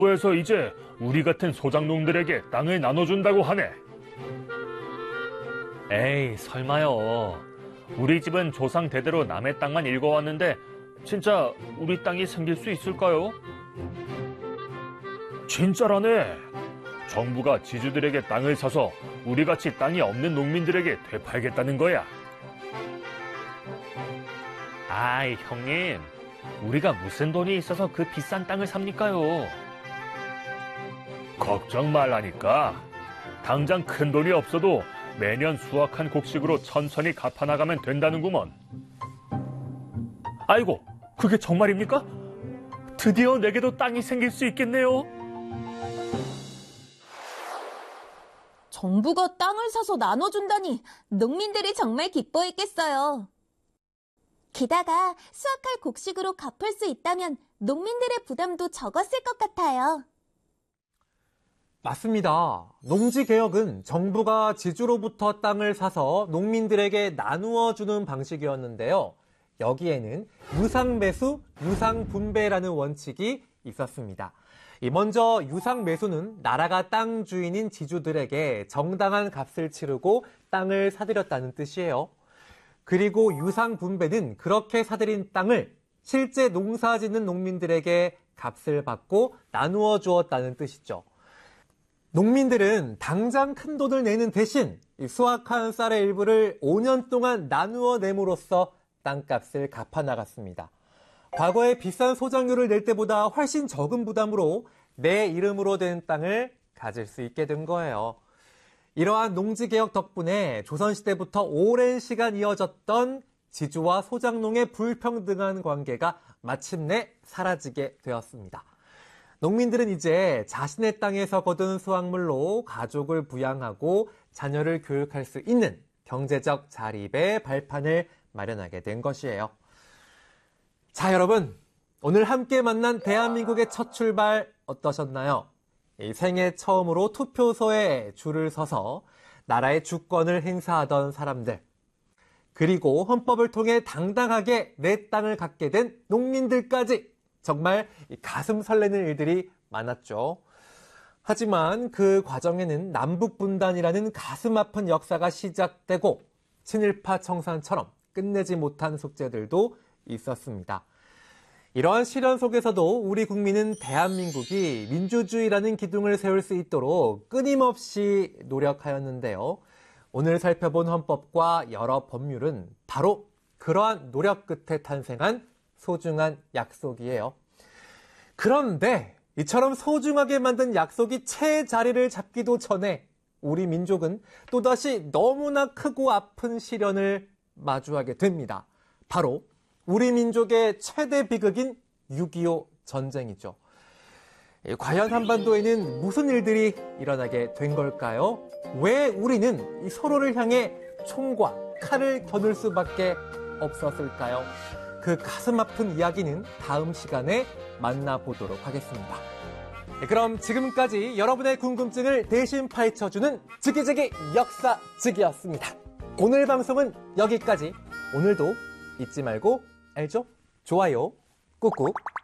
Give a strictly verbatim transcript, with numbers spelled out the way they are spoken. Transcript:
에서 이제 우리 같은 소작농들에게 땅을 나눠준다고 하네. 에이, 설마요. 우리 집은 조상 대대로 남의 땅만 읽어왔는데 진짜 우리 땅이 생길 수 있을까요? 진짜라네. 정부가 지주들에게 땅을 사서 우리같이 땅이 없는 농민들에게 되팔겠다는 거야. 아이, 형님. 우리가 무슨 돈이 있어서 그 비싼 땅을 삽니까요? 걱정 말라니까. 당장 큰 돈이 없어도 매년 수확한 곡식으로 천천히 갚아나가면 된다는구먼. 아이고, 그게 정말입니까? 드디어 내게도 땅이 생길 수 있겠네요. 정부가 땅을 사서 나눠준다니 농민들이 정말 기뻐했겠어요. 게다가 수확할 곡식으로 갚을 수 있다면 농민들의 부담도 적었을 것 같아요. 맞습니다. 농지개혁은 정부가 지주로부터 땅을 사서 농민들에게 나누어 주는 방식이었는데요. 여기에는 유상매수, 유상분배라는 원칙이 있었습니다. 먼저 유상매수는 나라가 땅 주인인 지주들에게 정당한 값을 치르고 땅을 사들였다는 뜻이에요. 그리고 유상분배는 그렇게 사들인 땅을 실제 농사 짓는 농민들에게 값을 받고 나누어 주었다는 뜻이죠. 농민들은 당장 큰 돈을 내는 대신 수확한 쌀의 일부를 오 년 동안 나누어 내므로써 땅값을 갚아나갔습니다. 과거에 비싼 소작료를 낼 때보다 훨씬 적은 부담으로 내 이름으로 된 땅을 가질 수 있게 된 거예요. 이러한 농지개혁 덕분에 조선시대부터 오랜 시간 이어졌던 지주와 소작농의 불평등한 관계가 마침내 사라지게 되었습니다. 농민들은 이제 자신의 땅에서 거둔 수확물로 가족을 부양하고 자녀를 교육할 수 있는 경제적 자립의 발판을 마련하게 된 것이에요. 자, 여러분, 오늘 함께 만난 대한민국의 첫 출발 어떠셨나요? 생애 처음으로 투표소에 줄을 서서 나라의 주권을 행사하던 사람들, 그리고 헌법을 통해 당당하게 내 땅을 갖게 된 농민들까지 정말 가슴 설레는 일들이 많았죠. 하지만 그 과정에는 남북분단이라는 가슴 아픈 역사가 시작되고 친일파 청산처럼 끝내지 못한 숙제들도 있었습니다. 이러한 시련 속에서도 우리 국민은 대한민국이 민주주의라는 기둥을 세울 수 있도록 끊임없이 노력하였는데요. 오늘 살펴본 헌법과 여러 법률은 바로 그러한 노력 끝에 탄생한 소중한 약속이에요. 그런데 이처럼 소중하게 만든 약속이 채 자리를 잡기도 전에 우리 민족은 또다시 너무나 크고 아픈 시련을 마주하게 됩니다. 바로 우리 민족의 최대 비극인 육이오 전쟁이죠. 과연 한반도에는 무슨 일들이 일어나게 된 걸까요? 왜 우리는 서로를 향해 총과 칼을 겨눌 수밖에 없었을까요? 그 가슴 아픈 이야기는 다음 시간에 만나보도록 하겠습니다. 그럼 지금까지 여러분의 궁금증을 대신 파헤쳐주는 지기지기 역사지기였습니다. 오늘 방송은 여기까지. 오늘도 잊지 말고 알죠? 좋아요 꾹꾹